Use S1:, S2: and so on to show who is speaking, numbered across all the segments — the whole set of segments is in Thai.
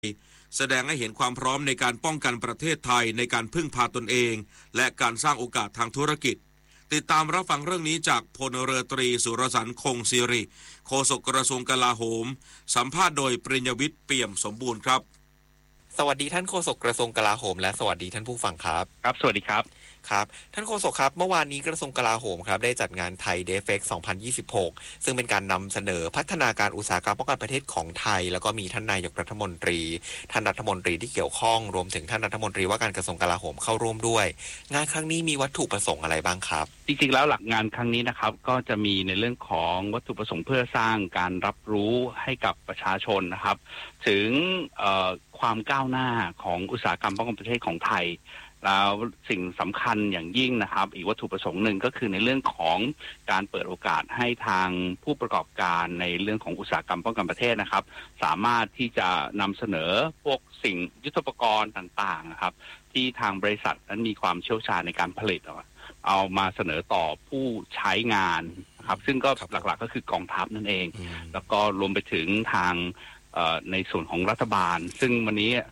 S1: แสดงให้เห็นความพร้อมในการป้องกันประเทศไทยในการพึ่งพาตนเองและการสร้างโอกาสทางธุรกิจติดตามรับฟังเรื่องนี้จากพลเรือตรีสุรสันต์คงศิริโฆษกกระทรวงกลาโหมสัมภาษณ์โดยปริญญวิทย์เปี่ยมสมบูรณ์ครับ
S2: สวัสดีท่านโฆษกกระทรวงกลาโหมและสวัสดีท่านผู้ฟังครับ
S3: ครับสวัสดีครับ
S2: ครับท่านโฆษกครับเมื่อวานนี้กระทรวงกลาโหมครับได้จัดงานไทยเดฟเฟก2026ซึ่งเป็นการนำเสนอพัฒนาการอุตสาหกรรมป้องกันประเทศของไทยแล้วก็มีท่านนายกรัฐมนตรีท่านรัฐมนตรีที่เกี่ยวข้องรวมถึงท่านรัฐมนตรีว่าการกระทรวงกลาโหมเข้าร่วมด้วยงานครั้งนี้มีวัตถุประสงค์อะไรบ้างครับ
S3: จริงๆแล้วหลักงานครั้งนี้นะครับก็จะมีในเรื่องของวัตถุประสงค์เพื่อสร้างการรับรู้ให้กับประชาชนนะครับถึงความก้าวหน้าของอุตสาหกรรมป้องกันประเทศของไทยแล้วสิ่งสำคัญอย่างยิ่งนะครับอีกวัตถุประสงค์หนึ่งก็คือในเรื่องของการเปิดโอกาสให้ทางผู้ประกอบการในเรื่องของอุตสาหกรรมป้องกันประเทศนะครับสามารถที่จะนำเสนอพวกสิ่งยุทโธปกรณ์ต่างๆนะครับที่ทางบริษัทนั้นมีความเชี่ยวชาญในการผลิตเอามาเสนอต่อผู้ใช้งานนะครับซึ่งก็หลักๆก็คือกองทัพนั่นเองแล้วก็รวมไปถึงทางในส่วนของรัฐบาลซึ่งวันนี้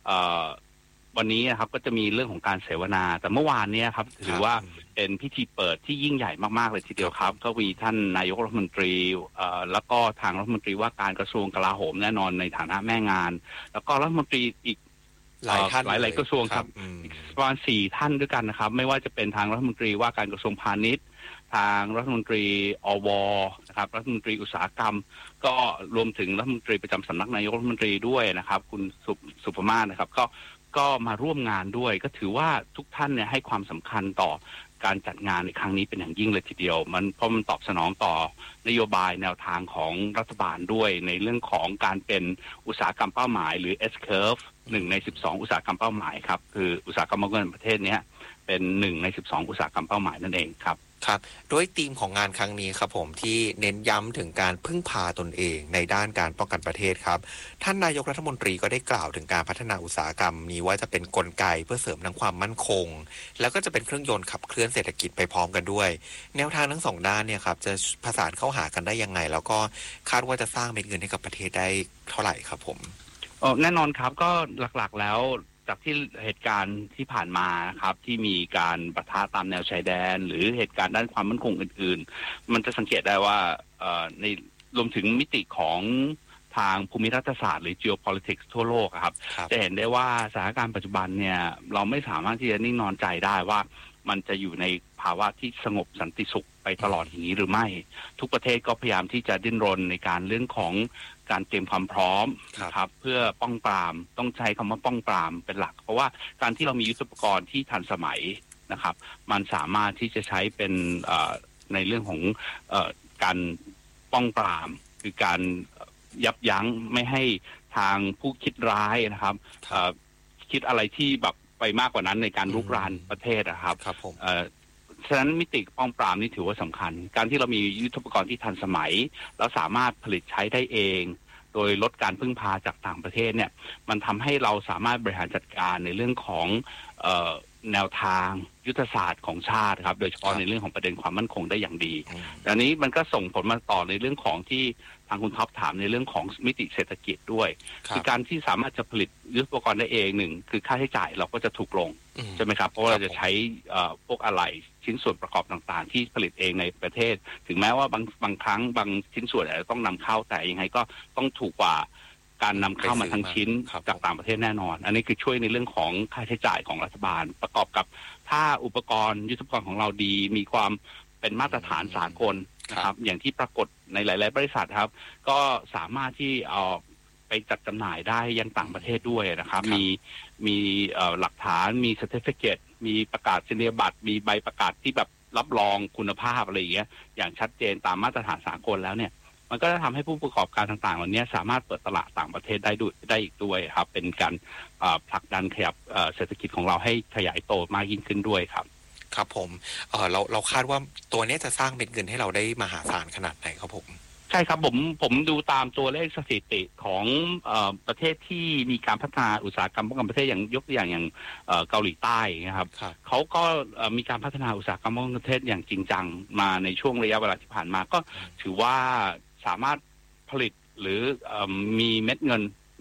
S3: นะครับก็จะมีเรื่องของการเสวนาแต่เมื่อวานนี้ครับถือว่าเป็นพิธีเปิดที่ยิ่งใหญ่มากๆเลยทีเดียวครับก็มีท่านนายกรัฐมนตรีแล้วก็ทางรัฐมนตรีว่าการกระทรวงกลาโหมแน่นอนในฐานะแม่งานแล้วก็รัฐมนตรีอีกหลายกระทรวงครับประมาณ4ท่านด้วยกันนะครับไม่ว่าจะเป็นทางรัฐมนตรีว่าการกระทรวงพาณิชย์ทางรัฐมนตรีอวนะครับรัฐมนตรีอุตสาหกรรมก็รวมถึงรัฐมนตรีประจำสำนักนายกรัฐมนตรีด้วยนะครับคุณสุภมาศนะครับก็มาร่วมงานด้วยก็ถือว่าทุกท่านเนี่ยให้ความสำคัญต่อการจัดงานในครั้งนี้เป็นอย่างยิ่งเลยทีเดียวเพราะมันตอบสนองต่อนโยบายแนวทางของรัฐบาลด้วยในเรื่องของการเป็นอุตสาหกรรมเป้าหมายหรือ S-curve 1 ใน 12อุตสาหกรรมเป้าหมายครับคืออุตสาหกรรมป้องกันประเทศนี้เป็น1 ใน 12อุตสาหกรรมเป้าหมายนั่นเองครับ
S2: ครับโดยธีมของงานครั้งนี้ครับผมที่เน้นย้ำถึงการพึ่งพาตนเองในด้านการป้องกันประเทศครับท่านนายกรัฐมนตรีก็ได้กล่าวถึงการพัฒนาอุตสาหกรรมนี้ว่าจะเป็นกลไกเพื่อเสริมทั้งความมั่นคงแล้วก็จะเป็นเครื่องยนต์ขับเคลื่อนเศรษฐกิจไปพร้อมกันด้วยแนวทางทั้งสองด้านเนี่ยครับจะผสานเข้าหากันได้ยังไงแล้วก็คาดว่าจะสร้างเม็ดเงินให้กับประเทศได้เท่าไหร่ครับผม
S3: แน่นอนครับก็หลักๆแล้วจากที่เหตุการณ์ที่ผ่านมานะครับที่มีการปะทะตามแนวชายแดนหรือเหตุการณ์ด้านความมั่นคงอื่นๆมันจะสังเกตได้ว่าในรวมถึงมิติของทางภูมิรัฐศาสตร์หรือ geopolitics ทั่วโลกครับจะเห็นได้ว่าสถานการณ์ปัจจุบันเนี่ยเราไม่สามารถที่จะนิ่งนอนใจได้ว่ามันจะอยู่ในภาวะที่สงบสันติสุขไปตลอดอย่างนี้หรือไม่ทุกประเทศก็พยายามที่จะดิ้นรนในการเรื่องของการเตรียมความพร้อมนะครับเพื่อป้องปรามต้องใช้คำว่าป้องปรามเป็นหลักเพราะว่าการที่เรามียุทโธปกรณ์ที่ทันสมัยนะครับมันสามารถที่จะใช้เป็นในเรื่องของการป้องปรามคือการยับยั้งไม่ให้ทางผู้คิดร้ายนะครับคิดอะไรที่แบบไปมากกว่านั้นในการรุกรานประเทศนะครับฉะนั้นมิติป้องปรามนี่ถือว่าสำคัญการที่เรามียุทโธปกรณ์ที่ทันสมัยแล้วสามารถผลิตใช้ได้เองโดยลดการพึ่งพาจากต่างประเทศเนี่ยมันทำให้เราสามารถบริหารจัดการในเรื่องของแนวทางยุทธศาสตร์ของชาติครับโดยเฉพาะในเรื่องของประเด็นความมั่นคงได้อย่างดีอันนี้มันก็ส่งผลมาต่อในเรื่องของที่ทางคุณท็อปถามในเรื่องของมิติเศรษฐกิจด้วยคือการที่สามารถจะผลิตยุทโธปกรณ์ได้เองหนึ่งคือค่าใช้จ่ายเราก็จะถูกลงใช่ไหมครับเพราะว่าเราจะใช้พวกอะไหล่ชิ้นส่วนประกอบต่างๆที่ผลิตเองในประเทศถึงแม้ว่าบางครั้งบางชิ้นส่วนอาจจะต้องนำเข้าแต่ยังไงก็ต้องถูกกว่าการนำเข้ามาทั้งชิ้นจากต่างประเทศแน่นอนอันนี้คือช่วยในเรื่องของค่าใช้จ่ายของรัฐบาลประกอบกับถ้าอุปกรณ์ยุทโธปกรณ์ของเราดีมีความเป็นมาตรฐานสากลนะครับอย่างที่ปรากฏในหลายๆบริษัทครับก็สามารถที่เอาไปจัดจำหน่ายได้ยังต่างประเทศด้วยนะครับมีหลักฐานมี certificate มีประกาศนียบัตรมีใบประกาศที่แบบรับรองคุณภาพอะไรอย่างเงี้ยอย่างชัดเจนตามมาตรฐานสากลแล้วเนี่ยมันก็จะทำให้ผู้ประกอบการต่างๆเหล่านี้สามารถเปิดตลาดต่างประเทศได้อีกด้วยครับเป็นการผลักดันขยับเศรษฐกิจของเราให้ขยายโตมากยิ่งขึ้นด้วยครับ
S2: ครับผมเราคาดว่าตัวนี้จะสร้างเม็ดเงินให้เราได้มหาศาลขนาดไหนครับผม
S3: ใช่ครับผมดูตามตัวเลขสถิติของประเทศที่มีการพัฒนาอุตสาหกรรมป้องกันประเทศอย่างยกตัวอย่างเกาหลีใต้นะครับเขาก็มีการพัฒนาอุตสาหกรรมป้องกันประเทศอย่างจริงจังมาในช่วงระยะเวลาที่ผ่านมาก็ถือว่าสามารถผลิตหรือมีเม็ดเงิน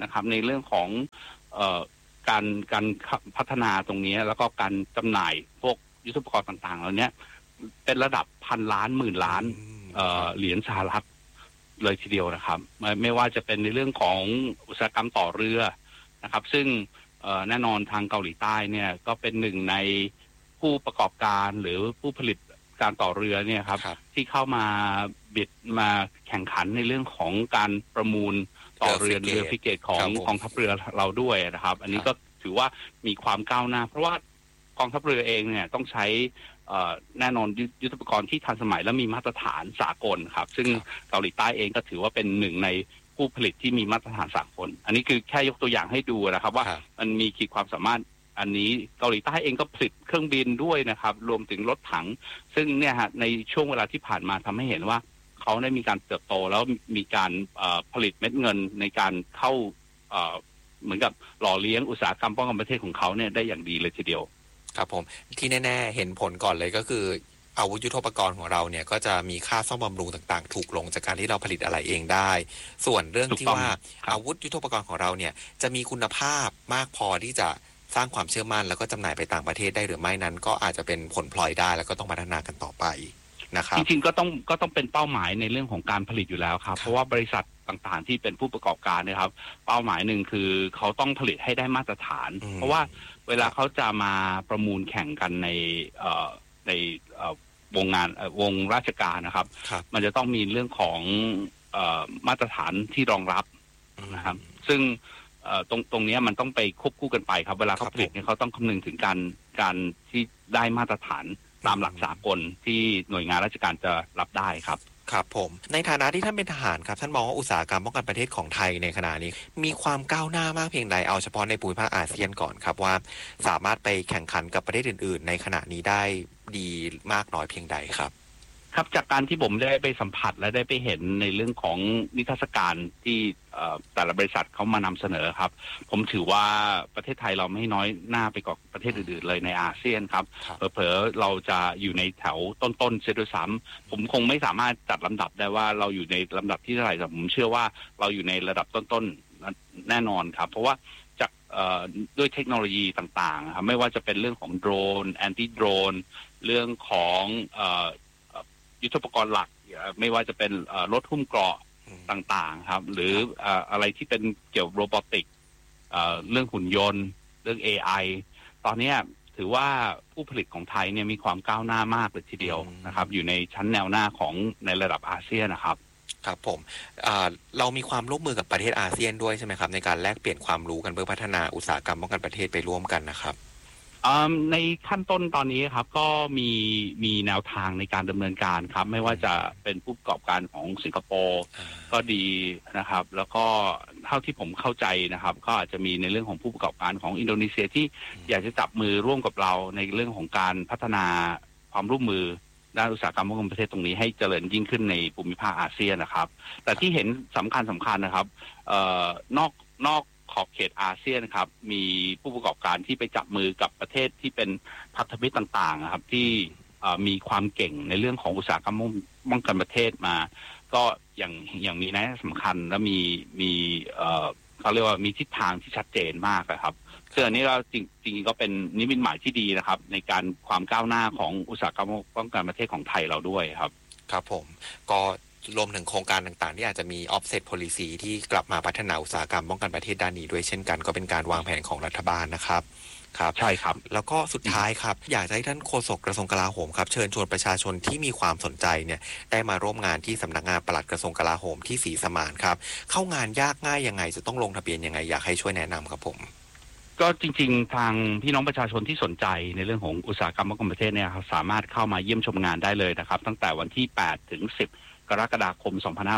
S3: นะครับในเรื่องของการพัฒนาตรงนี้แล้วก็การจำหน่ายพวกยุทโธปกรณ์ต่างๆเหล่านี้เป็นระดับพันล้านหมื่นล้านเหรียญสหรัฐเลยทีเดียวนะครับไม่ว่าจะเป็นในเรื่องของอุตสาหกรรมต่อเรือนะครับซึ่งแน่นอนทางเกาหลีใต้เนี่ยก็เป็นหนึ่งในผู้ประกอบการหรือผู้ผลิตการต่อเรือเนี่ยครับที่เข้ามาบิดมาแข่งขันในเรื่องของการประมูลต่อเรือฟริเกตของกองทัพเรือเราด้วยนะครับอันนี้ก็ถือว่ามีความก้าวหน้าเพราะว่ากองทัพเรือเองเนี่ยต้องใช้แน่นอนยุทโธปกรณ์ที่ทันสมัยและมีมาตรฐานสากลครับซึ่งเกาหลีใต้เองก็ถือว่าเป็นหนึ่งในผู้ผลิตที่มีมาตรฐานสากลอันนี้คือแค่ยกตัวอย่างให้ดูนะครับว่ามันมีขีดความสามารถอันนี้เกาหลีใต้เองก็ผลิตเครื่องบินด้วยนะครับรวมถึงรถถังซึ่งเนี่ยฮะในช่วงเวลาที่ผ่านมาทำให้เห็นว่าเขาได้มีการเติบโตแล้วมีการผลิตเม็ดเงินในการเข้าเหมือนกับหล่อเลี้ยงอุตสาหกรรมป้องกันประเทศของเขาเนี่ยได้อย่างดีเลยทีเดียว
S2: ครับผมที่แน่ๆเห็นผลก่อนเลยก็คืออาวุธยุทโธปกรณ์ของเราเนี่ยก็จะมีค่าซ่อมบำรุงต่างๆถูกลงจากการที่เราผลิตอะไรเองได้ส่วนเรื่องที่ว่าอาวุธยุทโธปกรณ์ของเราเนี่ยจะมีคุณภาพมากพอที่จะสร้างความเชื่อมั่นแล้วก็จำหน่ายไปต่างประเทศได้หรือไม่นั้นก็อาจจะเป็นผลพลอยได้แล้วก็ต้องพัฒนากันต่อไปนะครับ
S3: จริงๆก็ต้องเป็นเป้าหมายในเรื่องของการผลิตอยู่แล้วครับเพราะว่าบริษัทต่างๆที่เป็นผู้ประกอบการนะครับเป้าหมายหนึ่งคือเขาต้องผลิตให้ได้มาตรฐานเพราะว่าเวลาเขาจะมาประมูลแข่งกันในวงงานวงราชการนะครับมันจะต้องมีเรื่องของมาตรฐานที่รองรับนะครับซึ่งตรงนี้มันต้องไปควบคู่กันไปครับเวลาเขาผลิตเนี่ยเขาต้องคำนึงถึงการที่ได้มาตรฐานตามหลักสากลที่หน่วยงานราชการจะรับได้ครับ
S2: ครับผมในฐานะที่ท่านเป็นทหารครับท่านมองว่าอุตสาหกรรมป้องกันประเทศของไทยในขณะนี้มีความก้าวหน้ามากเพียงใดเอาเฉพาะในภูมิภาคอาเซียนก่อนครับว่าสามารถไปแข่งขันกับประเทศอื่นๆในขณะนี้ได้ดีมากน้อยเพียงใดครับ
S3: ครับจากการที่ผมได้ไปสัมผัสและได้ไปเห็นในเรื่องของนิทรรศการที่แต่ละบริษัทเขามานำเสนอครับผมถือว่าประเทศไทยเราไม่น้อยหน้าไปกว่าประเทศอื่นๆเลยในอาเซียนครับเผลอๆเราจะอยู่ในแถวต้นๆเสียด้วยซ้ำผมคงไม่สามารถจัดลำดับได้ว่าเราอยู่ในลำดับที่เท่าไหร่แต่ผมเชื่อว่าเราอยู่ในระดับต้นๆแน่นอนครับเพราะว่าจากด้วยเทคโนโลยีต่างๆครับไม่ว่าจะเป็นเรื่องของโดรนแอนตี้โดรนเรื่องของยุทโธปกรณ์หลักไม่ว่าจะเป็นรถหุ้มเกราะต่างๆครับหรืออะไรที่เป็นเกี่ยวกับโรบอติกเรื่องหุ่นยนต์เรื่อง AI ตอนนี้ถือว่าผู้ผลิตของไทยเนี่ยมีความก้าวหน้ามากเลยทีเดียวนะครับอยู่ในชั้นแนวหน้าของในระดับอาเซียนนะครับ
S2: ครับผมเรามีความร่วมมือกับประเทศอาเซียนด้วยใช่ไหมครับในการแลกเปลี่ยนความรู้กันเพื่อพัฒนาอุตสาหกรรมป้องกันประเทศไปร่วมกันนะครับ
S3: ในขั้นต้นตอนนี้ครับก็มีแนวทางในการดำเนินการครับไม่ว่าจะเป็นผู้ประกอบการของสิงคโปร์ก็ดีนะครับแล้วก็เท่าที่ผมเข้าใจนะครับก็อาจจะมีในเรื่องของผู้ประกอบการของอินโดนีเซียที่อยากจะจับมือร่วมกับเราในเรื่องของการพัฒนาความร่วมมือด้านอุตสาหกรรมป้องกันประเทศตรงนี้ให้เจริญยิ่งขึ้นในภูมิภาคอาเซียนนะครับแต่ที่เห็นสำคัญนะครับนอกขอบเขตอาเซียนครับมีผู้ประกอบการที่ไปจับมือกับประเทศที่เป็นพันธมิตรต่างๆครับที่มีความเก่งในเรื่องของอุตสาหกรรมป้องกันประเทศมาก็อย่างมีนัยสำคัญและมีเขาเรียกว่ามีทิศทางที่ชัดเจนมากครับซึ่งอันนี้เราจริงๆก็เป็นนิมิตหมายที่ดีนะครับในการความก้าวหน้าของอุตสาหกรรมป้องกันประเทศของไทยเราด้วยครับ
S2: ครับผมก็รวมถึงโครงการต่างๆที่อาจจะมี offset policy ที่กลับมาพัฒนาอุตสาหกรรมป้องกันประเทศด้านนี้ด้วยเช่นกันก็เป็นการวางแผนของรัฐบาลนะครับครับ
S3: ใช่ครับ
S2: แล้วก็สุดท้ายครับอยากให้ท่านโฆษกกระทรวงกลาโหมครับเชิญชวนประชาชนที่มีความสนใจเนี่ยได้มาร่วมงานที่สำนักงานปลัดกระทรวงกลาโหมที่ศรีสมานครับเข้างานยากง่ายยังไงจะต้องลงทะเบียนยังไงอยากให้ช่วยแนะนำครับผม
S3: ก็จริงๆทางพี่น้องประชาชนที่สนใจในเรื่องของอุตสาหกรรมป้องกันประเทศเนี่ยครับสามารถเข้ามาเยี่ยมชมงานได้เลยนะครับตั้งแต่วันที่8 ถึง 10กรกฎาคม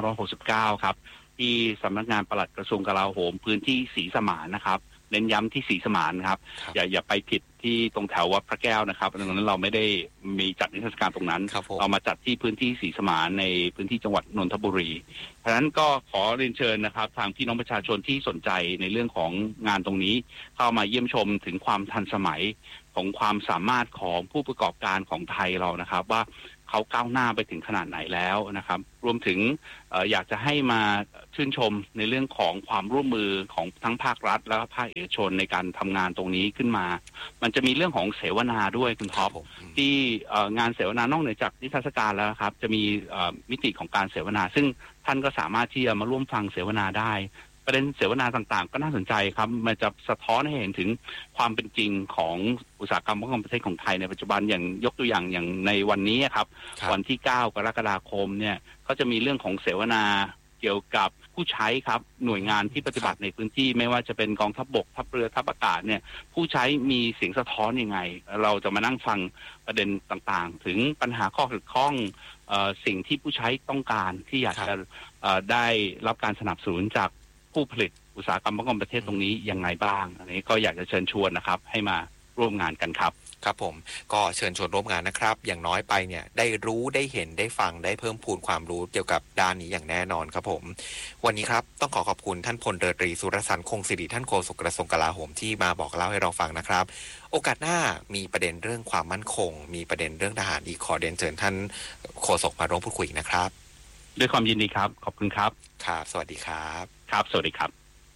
S3: 2569 ครับที่สำนักงานปลัดกระทรวงกลาโหมพื้นที่ศรีสมานนะครับเน้นย้ำที่ศรีสมานครับอย่าไปผิดที่ตรงแถววัดพระแก้วนะครับดังนั้นเราไม่ได้มีจัดนิทรรศการตรงนั้นเรามาจัดที่พื้นที่ศรีสมานในพื้นที่จังหวัดนนทบุรีเพราะฉะนั้นก็ขอเรียนเชิญนะครับทางพี่น้องประชาชนที่สนใจในเรื่องของงานตรงนี้เข้ามาเยี่ยมชมถึงความทันสมัยของความสามารถของผู้ประกอบการของไทยเรานะครับว่าเขาก้าวหน้าไปถึงขนาดไหนแล้วนะครับรวมถึงอยากจะให้มาชื่นชมในเรื่องของความร่วมมือของทั้งภาครัฐและภาคเอกชนในการทำงานตรงนี้ขึ้นมามันจะมีเรื่องของเสวนาด้วยคุณท็อปที่งานเสวนานอกเหนือจากนิทรรศการแล้วครับจะมีมิติของการเสวนาซึ่งท่านก็สามารถที่จะมาร่วมฟังเสวนาได้ประเด็นเสวนาต่างๆก็น่าสนใจครับมันจะสะท้อนให้เห็นถึงความเป็นจริงของอุตสาหกรรมป้องกันประเทศของไทยในปัจจุบันอย่างยกตัวอย่างในวันนี้ครับวันที่9 กรกฎาคมเนี่ยก็จะมีเรื่องของเสวนาเกี่ยวกับผู้ใช้ครับหน่วยงานที่ปฏิบัติในพื้นที่ไม่ว่าจะเป็นกองทัพบกทัพเรือทัพอากาศเนี่ยผู้ใช้มีเสียงสะท้อนยังไงเราจะมานั่งฟังประเด็นต่างๆถึงปัญหาข้อขัดข้องสิ่งที่ผู้ใช้ต้องการที่อยากจะได้รับการสนับสนุนจากผู้ผลิตอุตสาหกรรมป้องกันประเทศตรงนี้ยังไงบ้างอันนี้ก็อยากจะเชิญชวนนะครับให้มาร่วมงานกันครับ
S2: ครับผมก็เชิญชวนร่วมงานนะครับอย่างน้อยไปเนี่ยได้รู้ได้เห็นได้ฟังได้เพิ่มพูนความรู้เกี่ยวกับด้านนี้อย่างแน่นอนครับผมวันนี้ครับต้องขอบคุณท่านพลเรือตรีสุรสันต์คงสิริท่านโฆษกกระทรวงกลาโหมที่มาบอกเล่าให้เราฟังนะครับโอกาสหน้ามีประเด็นเรื่องความมั่นคงมีประเด็นเรื่องทหารอีกขอเรียนเชิญท่านโฆษกมาร่วมพูดคุยนะครับ
S3: ด้วยความยินดีครับขอบคุณครับ
S2: ครับสวัสดีครับ
S3: ครับสวัสดีครับ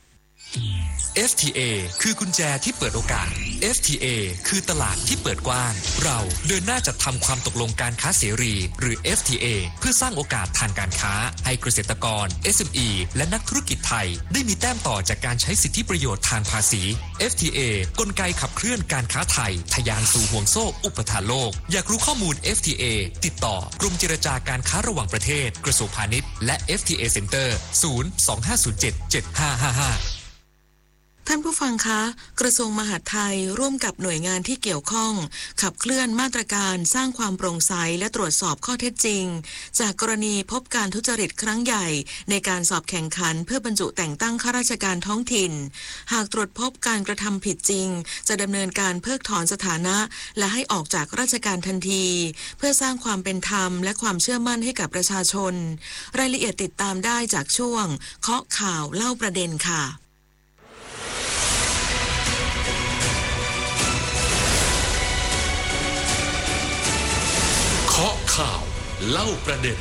S4: FTA คือกุญแจที่เปิดโอกาส FTA คือตลาดที่เปิดกว้างเราเดินหน้าจัดทำความตกลงการค้าเสรีหรือ FTA เพื่อสร้างโอกาสทางการค้าให้เกษตรกร SME และนักธุรกิจไทยได้มีแต้มต่อจากการใช้สิทธิประโยชน์ทางภาษี FTA กลไกขับเคลื่อนการค้าไทยทะยานสู่ห่วงโซ่อุปทานโลกอยากรู้ข้อมูล FTA ติดต่อกรมเจรจาการค้าระหว่างประเทศกระทรวงพาณิชย์และ FTA Center 025077555
S5: ท่านผู้ฟังคะกระทรวงมหาดไทยร่วมกับหน่วยงานที่เกี่ยวข้องขับเคลื่อนมาตรการสร้างความโปร่งใสและตรวจสอบข้อเท็จจริงจากกรณีพบการทุจริตครั้งใหญ่ในการสอบแข่งขันเพื่อบรรจุแต่งตั้งข้าราชการท้องถิ่นหากตรวจพบการกระทำผิดจริงจะดำเนินการเพิกถอนสถานะและให้ออกจากราชการทันทีเพื่อสร้างความเป็นธรรมและความเชื่อมั่นให้กับประชาชนรายละเอียดติดตามได้จากช่วงเคาะข่าวเล่าประเด็นค่ะ
S4: เคาะข่าวเล่าประเด็น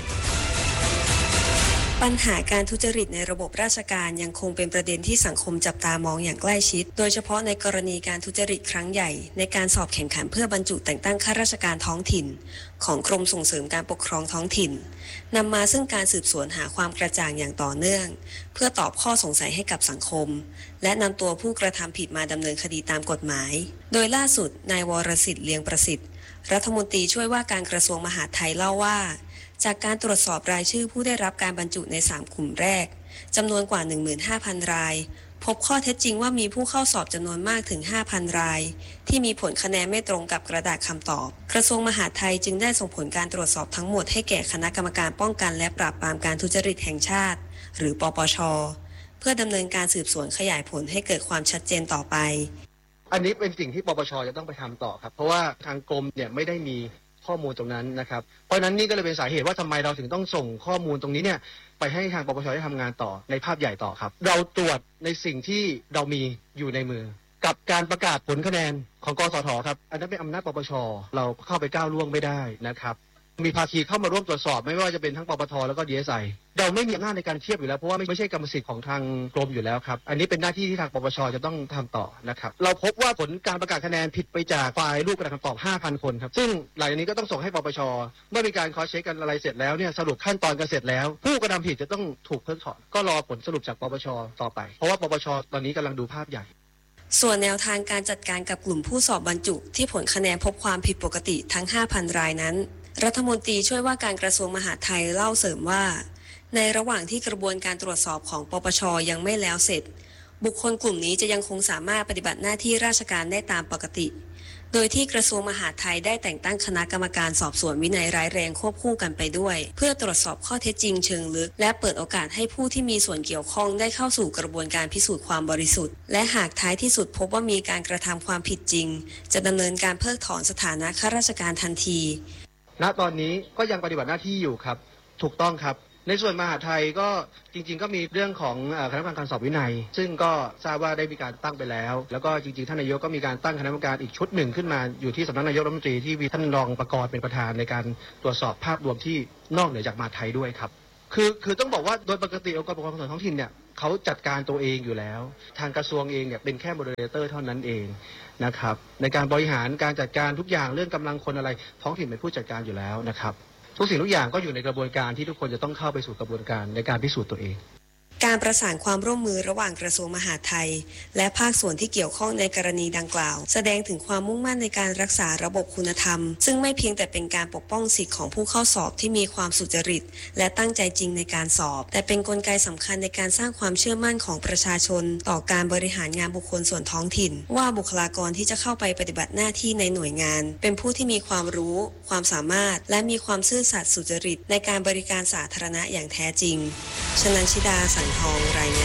S6: ปัญหาการทุจริตในระบบราชการยังคงเป็นประเด็นที่สังคมจับตามองอย่างใกล้ชิดโดยเฉพาะในกรณีการทุจริตครั้งใหญ่ในการสอบแข่งขันเพื่อบรรจุแต่งตั้งข้าราชการท้องถิ่นของกรมส่งเสริมการปกครองท้องถิ่นนำมาซึ่งการสืบสวนหาความกระจ่างอย่างต่อเนื่องเพื่อตอบข้อสงสัยให้กับสังคมและนำตัวผู้กระทำผิดมาดำเนินคดีตามกฎหมายโดยล่าสุดนายวรสิทธิ์เลียงประสิทธิ์รัฐมนตรีช่วยว่าการกระทรวงมหาดไทยเล่าว่าจากการตรวจสอบรายชื่อผู้ได้รับการบรรจุใน3กลุ่มแรกจำนวนกว่า 15,000 รายพบข้อเท็จจริงว่ามีผู้เข้าสอบจำนวนมากถึง 5,000 รายที่มีผลคะแนนไม่ตรงกับกระดาษคำตอบกระทรวงมหาดไทยจึงได้ส่งผลการตรวจสอบทั้งหมดให้แก่คณะกรรมการป้องกันและปราบปรามการทุจริตแห่งชาติหรือปปช.เพื่อดำเนินการสืบสวนขยายผลให้เกิดความชัดเจนต่อไป
S7: อันนี้เป็นสิ่งที่ปปช.จะต้องไปทำต่อครับเพราะว่าทางกรมเนี่ยไม่ได้มีข้อมูลตรงนั้นนะครับเพราะนั้นนี่ก็เลยเป็นสาเหตุว่าทำไมเราถึงต้องส่งข้อมูลตรงนี้เนี่ยไปให้ทางปปช.ได้ทำงานต่อในภาพใหญ่ต่อครับเราตรวจในสิ่งที่เรามีอยู่ในมือกับการประกาศผลคะแนนของกสท.ครับอันนั้นเป็นอำนาจปปช.เราเข้าไปก้าวล่วงไม่ได้นะครับมีภาคีเข้ามาร่วมตรวจสอบไม่ว่าจะเป็นทั้งปปท.แล้วก็ DSI เราไม่มีอำนาจในการเทียบอยู่แล้วเพราะว่าไม่ใช่กรรมสิทธิ์ของทางกรมอยู่แล้วครับอันนี้เป็นหน้าที่ที่ทางปปช.จะต้องทำต่อนะครับเราพบว่าผลการประกาศคะแนนผิดไปจากไฟล์รูปกระดาษคำตอบ 5,000 คนครับซึ่งหลังจากนี้ก็ต้องส่งให้ปปช.เมื่อมีการคอสเช็คกันอะไรเสร็จแล้วเนี่ยสรุปขั้นตอนกันเสร็จแล้วผู้กระทำผิดจะต้องถูกเพิกถอนก็รอผลสรุปจากปปช.ต่อไปเพราะว่าปปช.ตอนนี้กำลังดูภาพใหญ่
S6: ส่วนแนวทางการจัดการกับกลุ่มผู้สอบบรรจุที่ผลคะแนนพบความผิดปกติทั้ง 5,000 รายนั้นรัฐมนตรีช่วยว่าการกระทรวงมหาดไทยเล่าเสริมว่าในระหว่างที่กระบวนการตรวจสอบของปปช.ยังไม่แล้วเสร็จบุคคลกลุ่มนี้จะยังคงสามารถปฏิบัติหน้าที่ราชการได้ตามปกติโดยที่กระทรวงมหาดไทยได้แต่งตั้งคณะกรรมการสอบสวนวินัยร้ายแรงควบคู่กันไปด้วยเพื่อตรวจสอบข้อเท็จจริงเชิงลึกและเปิดโอกาสให้ผู้ที่มีส่วนเกี่ยวข้องได้เข้าสู่กระบวนการพิสูจน์ความบริสุทธิ์และหากท้ายที่สุดพบว่ามีการกระทำความผิดจริงจะดำเนินการเพิกถอนสถานะข้าราชการทันที
S7: ณตอนนี้ก็ยังปฏิบัติหน้าที่อยู่ครับถูกต้องครับในส่วนมหาดไทยก็จริงๆก็มีเรื่องของคณะกรรมการสอบวินัยซึ่งก็ทราบว่าได้มีการตั้งไปแล้วก็จริงๆท่านนายกก็มีการตั้งคณะกรรมการอีกชุดหนึ่งขึ้นมาอยู่ที่สำนักนายกรัฐมนตรีที่มีท่านรองประกรณ์เป็นประธานในการตรวจสอบภาพรวมที่นอกเหนือจากมหาดไทยด้วยครับคือต้องบอกว่าโดยปกติองค์กรปกครองส่วนท้องถิ่นเนี่ยเขาจัดการตัวเองอยู่แล้วทางกระทรวงเองเนี่ยเป็นแค่โมเดเลเตอร์เท่านั้นเองนะครับในการบริหารการจัดการทุกอย่างเรื่องกำลังคนอะไรท้องถิ่นเป็นผู้จัดการอยู่แล้วนะครับทุกสิ่งทุกอย่างก็อยู่ในกระบวนการที่ทุกคนจะต้องเข้าไปสู่กระบวนการในการพิสูจน์ตัวเอง
S6: การประสานความร่วมมือระหว่างกระทรวงมหาดไทยและภาคส่วนที่เกี่ยวข้องในกรณีดังกล่าวแสดงถึงความมุ่งมั่นในการรักษาระบบคุณธรรมซึ่งไม่เพียงแต่เป็นการปกป้องสิทธิของผู้เข้าสอบที่มีความสุจริตและตั้งใจจริงในการสอบแต่เป็นกลไกสำคัญในการสร้างความเชื่อมั่นของประชาชนต่อการบริหารงานบุคคลส่วนท้องถิ่นว่าบุคลากรที่จะเข้าไปปฏิบัติหน้าที่ในหน่วยงานเป็นผู้ที่มีความรู้ความสามารถและมีความซื่อสัตย์สุจริตในการบริการสาธารณะอย่างแท้จริงชนันชิดาสันทองรายงาน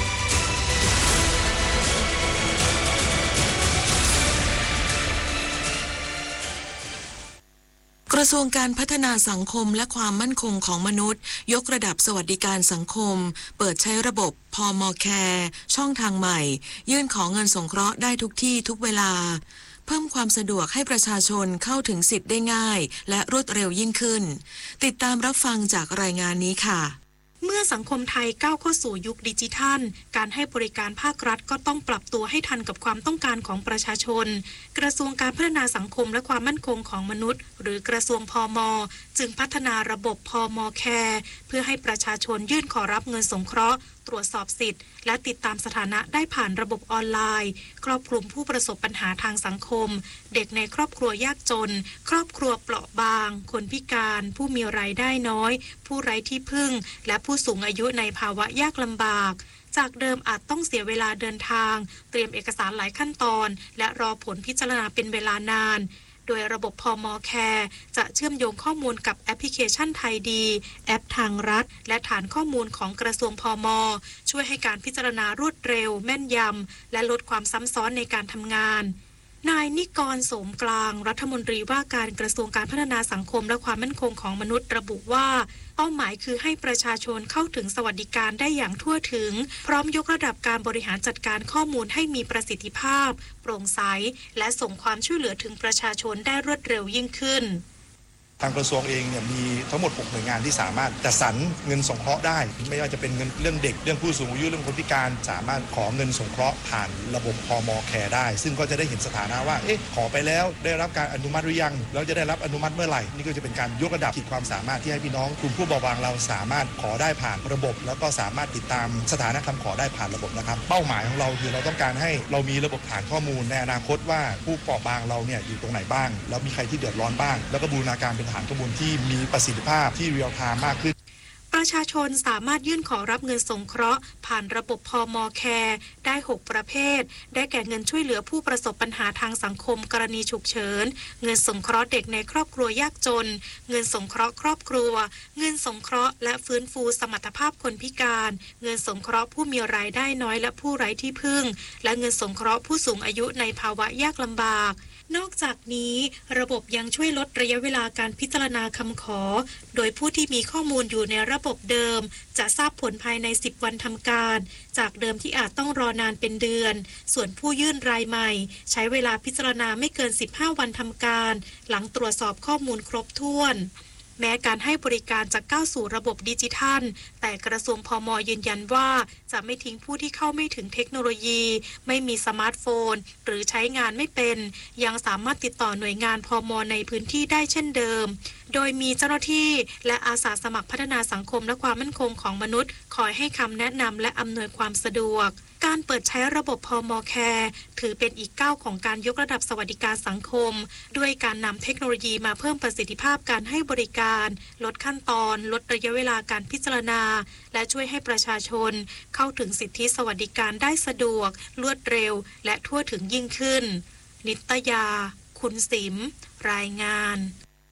S5: กระทรวงการพัฒนาสังคมและความมั่นคงของมนุษย์ยกระดับสวัสดิการสังคมเปิดใช้ระบบพม.แคร์ช่องทางใหม่ยื่นขอเงินสงเคราะห์ได้ทุกที่ทุกเวลาเพิ่มความสะดวกให้ประชาชนเข้าถึงสิทธิ์ได้ง่ายและรวดเร็วยิ่งขึ้นติดตามรับฟังจากรายงานนี้ค่ะ
S8: เมื่อสังคมไทยก้าวเข้าสู่ยุคดิจิทัลการให้บริการภาครัฐก็ต้องปรับตัวให้ทันกับความต้องการของประชาชนกระทรวงการพัฒนาสังคมและความมั่นคงของมนุษย์หรือกระทรวงพม.จึงพัฒนาระบบพม.แคร์เพื่อให้ประชาชนยื่นขอรับเงินสงเคราะห์ตรวจสอบสิทธิ์และติดตามสถานะได้ผ่านระบบออนไลน์ครอบคลุมผู้ประสบปัญหาทางสังคมเด็กในครอบครัวยากจนครอบครัวเปราะบางคนพิการผู้มีรายได้น้อยผู้ไร้ที่พึ่งและผู้สูงอายุในภาวะยากลำบากจากเดิมอาจต้องเสียเวลาเดินทางเตรียมเอกสารหลายขั้นตอนและรอผลพิจารณาเป็นเวลานานโดยระบบพม.แคร์จะเชื่อมโยงข้อมูลกับแอปพลิเคชันไทยดีแอปทางรัฐและฐานข้อมูลของกระทรวงพม.ช่วยให้การพิจารณารวดเร็วแม่นยำและลดความซ้ำซ้อนในการทำงานนายนิกร โสมกลางรัฐมนตรีว่าการกระทรวงการพัฒนาสังคมและความมั่นคงของมนุษย์ระบุว่าเป้าหมายคือให้ประชาชนเข้าถึงสวัสดิการได้อย่างทั่วถึงพร้อมยกระดับการบริหารจัดการข้อมูลให้มีประสิทธิภาพโปร่งใสและส่งความช่วยเหลือถึงประชาชนได้รวดเร็วยิ่งขึ้น
S9: ทางกระทรวงเองเนี่ยมีทั้งหมด6หน่วยงานที่สามารถจัดสรรเงินสงเคราะห์ได้ไม่ว่าจะเป็นเงินเรื่องเด็กเรื่องผู้สูงอายุเรื่องคนพิการสามารถขอเงินสงเคราะห์ผ่านระบบพม.แคร์ได้ซึ่งก็จะได้เห็นสถานะว่าขอไปแล้วได้รับการอนุมัติหรือยังแล้วจะได้รับอนุมัติเมื่อไหร่นี่ก็จะเป็นการยกระดับขีดความสามารถที่ให้พี่น้องกลุ่มผู้เบาบางเราสามารถขอได้ผ่านระบบแล้วก็สามารถติดตามสถานะคำขอได้ผ่านระบบนะครับเป้าหมายของเราคือเราต้องการให้เรามีระบบฐานข้อมูลในอนาคตว่าผู้เปราะบางเราเนี่ยอยู่ตรงไหนบ้างแล้วมีใครที่เดือดร้อนบ้างแล้วก็บูรณาการเป็นฐานข้อมูลที่มีประสิทธิภาพที่เรียลไทม์มากขึ้น
S8: ประชาชนสามารถยื่นขอรับเงินสงเคราะห์ผ่านระบบพม.แคร์ได้6ประเภทได้แก่เงินช่วยเหลือผู้ประสบปัญหาทางสังคมกรณีฉุกเฉินเงินสงเคราะห์เด็กในครอบครัวยากจนเงินสงเคราะห์ครอบครัวเงินสงเคราะห์และฟื้นฟูสมรรถภาพคนพิการเงินสงเคราะห์ผู้มีรายได้น้อยและผู้ไร้ที่พึ่งและเงินสงเคราะห์ผู้สูงอายุในภาวะยากลำบากนอกจากนี้ระบบยังช่วยลดระยะเวลาการพิจารณาคำขอโดยผู้ที่มีข้อมูลอยู่ในระบบเดิมจะทราบผลภายใน10วันทำการจากเดิมที่อาจต้องรอนานเป็นเดือนส่วนผู้ยื่นรายใหม่ใช้เวลาพิจารณาไม่เกิน15วันทำการหลังตรวจสอบข้อมูลครบถ้วนแม้การให้บริการจะก้าวสู่ระบบดิจิทัลแต่กระทรวงพม.ยืนยันว่าจะไม่ทิ้งผู้ที่เข้าไม่ถึงเทคโนโลยีไม่มีสมาร์ทโฟนหรือใช้งานไม่เป็นยังสามารถติดต่อหน่วยงานพม.ในพื้นที่ได้เช่นเดิมโดยมีเจ้าหน้าที่และอาสาสมัครพัฒนาสังคมและความมั่นคงของมนุษย์คอยให้คำแนะนำและอำนวยความสะดวกการเปิดใช้ระบบพม.แคร์ถือเป็นอีกก้าวของการยกระดับสวัสดิการสังคมด้วยการนำเทคโนโลยีมาเพิ่มประสิทธิภาพการให้บริการลดขั้นตอนลดระยะเวลาการพิจารณาและช่วยให้ประชาชนเข้าถึงสิทธิสวัสดิการได้สะดวกรวดเร็วและทั่วถึงยิ่งขึ้นนิตยาคุณสิมรายงาน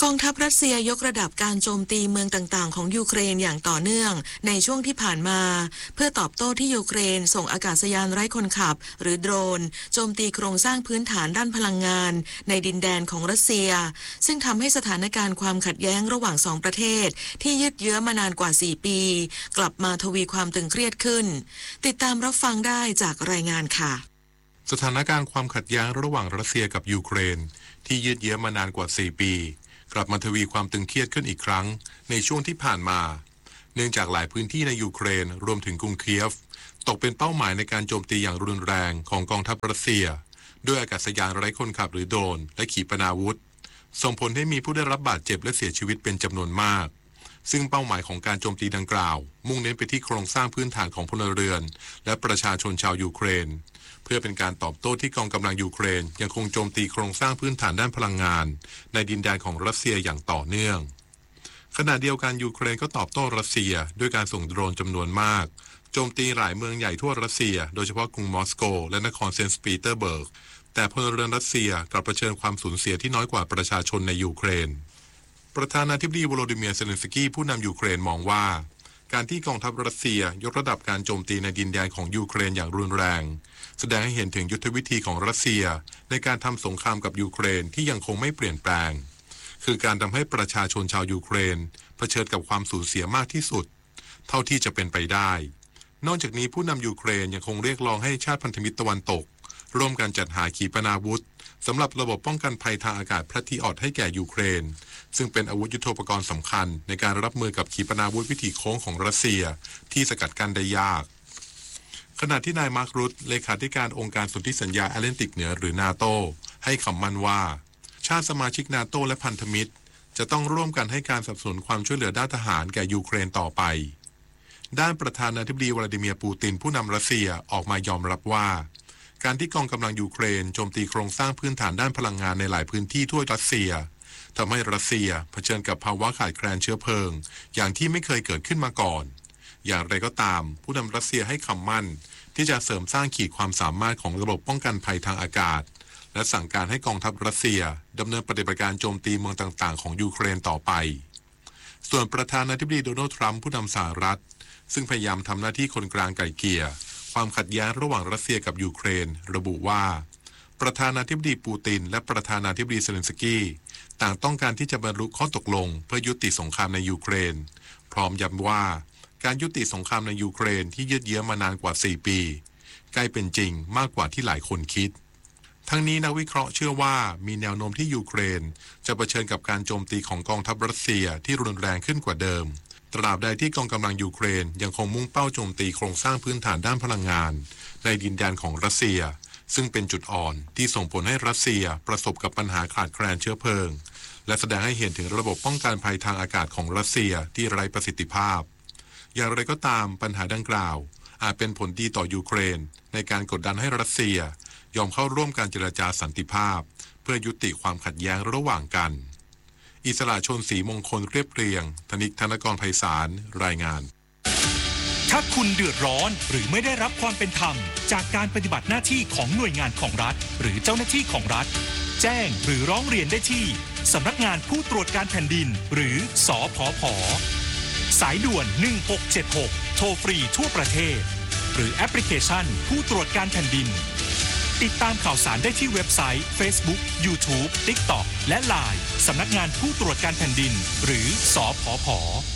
S5: กองทัพรัสเซียยกระดับการโจมตีเมืองต่างๆของยูเครนอย่างต่อเนื่องในช่วงที่ผ่านมาเพื่อตอบโต้ที่ยูเครนส่งอากาศยานไร้คนขับหรือโดรนโจมตีโครงสร้างพื้นฐานด้านพลังงานในดินแดนของรัสเซียซึ่งทำให้สถานการณ์ความขัดแย้งระหว่างสองประเทศที่ยืดเยื้อมานานกว่า4 ปีกลับมาทวีความตึงเครียดขึ้นติดตามรับฟังได้จากรายงานค่ะ
S10: สถานการณ์ความขัดแย้งระหว่างรัสเซียกับยูเครนที่ยืดเยื้อมานานกว่า4 ปีกลับมาทวีความตึงเครียดขึ้นอีกครั้งในช่วงที่ผ่านมาเนื่องจากหลายพื้นที่ในยูเครนรวมถึงกรุงเคียฟตกเป็นเป้าหมายในการโจมตีอย่างรุนแรงของกองทัพรัสเซียด้วยอากาศยานไร้คนขับหรือโดรนและขีปนาวุธส่งผลให้มีผู้ได้รับบาดเจ็บและเสียชีวิตเป็นจำนวนมากซึ่งเป้าหมายของการโจมตีดังกล่าวมุ่งเน้นไปที่โครงสร้างพื้นฐานของพลเรือนและประชาชนชาวยูเครนเพื่อเป็นการตอบโต้ที่กองกำลังยูเครนยังคงโจมตีโครงสร้างพื้นฐานด้านพลังงานในดินแดนของรัสเซียอย่างต่อเนื่องขณะเดียวกันยูเครนก็ตอบโต้รัสเซียด้วยการส่งโดรนจำนวนมากโจมตีหลายเมืองใหญ่ทั่วรัสเซียโดยเฉพาะกรุงมอสโกและนครเซนต์ปีเตอร์เบิร์กแต่พลเรือนรัสเซียกลับเผชิญความสูญเสียที่น้อยกว่าประชาชนในยูเครนประธานาธิบดีวโลดิเมียร์เซเลนสกี้ผู้นำยูเครนมองว่าการที่กองทัพรัสเซียยกระดับการโจมตีในดินแดนของยูเครนอย่างรุนแรงแสดงให้เห็นถึงยุทธวิธีของรัสเซียในการทำสงครามกับยูเครนที่ยังคงไม่เปลี่ยนแปลงคือการทำให้ประชาชนชาวยูเครนเผชิญกับความสูญเสียมากที่สุดเท่าที่จะเป็นไปได้นอกจากนี้ผู้นำยูเครนยังคงเรียกร้องให้ชาติพันธมิตรตะวันตกร่วมกันจัดหาขีปนาวุธสำหรับระบบป้องกันภัยทางอากาศพาทริออตให้แก่ยูเครนซึ่งเป็นอาวุธยุทโธปกรณ์สำคัญในการรับมือกับขีปนาวุธวิถีโค้งของรัสเซียที่สกัดกั้นได้ยากขณะที่นายมาร์ครุตเลขาธิการองค์การสนธิสัญญาแอตแลนติกเหนือหรือนาโตให้คำมั่นว่าชาติสมาชิกนาโตและพันธมิตรจะต้องร่วมกันให้การสนับสนุนความช่วยเหลือด้านทหารแก่ยูเครนต่อไปด้านประธานาธิบดีวลาดิเมียร์ปูตินผู้นำรัสเซียออกมายอมรับว่าการที่กองกำลังยูเครนโจมตีโครงสร้างพื้นฐานด้านพลังงานในหลายพื้นที่ทั่วรัสเซียทำให้รัสเซียเผชิญกับภาวะขาดแคลนเชื้อเพลิงอย่างที่ไม่เคยเกิดขึ้นมาก่อนอย่างไรก็ตามผู้นำรัสเซียให้คำมั่นที่จะเสริมสร้างขีดความสามารถของระบบป้องกันภัยทางอากาศและสั่งการให้กองทัพรัสเซียดำเนินปฏิบัติการโจมตีเมืองต่างๆของยูเครนต่อไปส่วนประธานาธิบดีโดนัลด์ทรัมป์ผู้นำสหรัฐซึ่งพยายามทำหน้าที่คนกลางไกล่เกลี่ยความขัดแย้งระหว่างรัสเซียกับยูเครนระบุว่าประธานาธิบดีปูตินและประธานาธิบดีเซเลนสกี้ต่างต้องการที่จะบรรลุข้อตกลงเพื่อยุติสงครามในยูเครนพร้อมย้ำว่าการยุติสงครามในยูเครนที่ยืดเยื้อมานานกว่า4 ปีใกล้เป็นจริงมากกว่าที่หลายคนคิดทั้งนี้นักวิเคราะห์เชื่อว่ามีแนวโน้มที่ยูเครนจะเผชิญกับการโจมตีของกองทัพรัสเซียที่รุนแรงขึ้นกว่าเดิมตราบใดที่กองกำลังยูเครนยังคงมุ่งเป้าโจมตีโครงสร้างพื้นฐานด้านพลังงานในดินแดนของรัสเซียซึ่งเป็นจุดอ่อนที่ส่งผลให้รัสเซียประสบกับปัญหาขาดแคลนเชื้อเพลิงและแสดงให้เห็นถึงระบบป้องกันภัยทางอากาศของรัสเซียที่ไร้ประสิทธิภาพอย่างไรก็ตามปัญหาดังกล่าวอาจเป็นผลดีต่อยูเครนในการกดดันให้รัสเซียยอมเข้าร่วมการเจรจาสันติภาพเพื่อยุติความขัดแย้งระหว่างกันอิสระชนศรีมงคลเรียบเรียงธนิกธนกรไพศาลรายงาน
S11: ถ้าคุณเดือดร้อนหรือไม่ได้รับความเป็นธรรมจากการปฏิบัติหน้าที่ของหน่วยงานของรัฐหรือเจ้าหน้าที่ของรัฐแจ้งหรือร้องเรียนได้ที่สำนักงานผู้ตรวจการแผ่นดินหรือสผผ.สายด่วน1676โทรฟรีทั่วประเทศหรือแอปพลิเคชันผู้ตรวจการแผ่นดินติดตามข่าวสารได้ที่เว็บไซต์ Facebook YouTube TikTok และ LINE สำนักงานผู้ตรวจการแผ่นดินหรือสผผ.